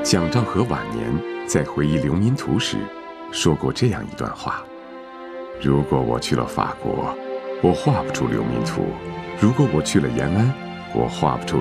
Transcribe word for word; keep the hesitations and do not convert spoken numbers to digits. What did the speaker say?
蒋兆和晚年在回忆流民图时，说过这样一段话：如果我去了法国，我画不出流民图；如果我去了延安，我画不出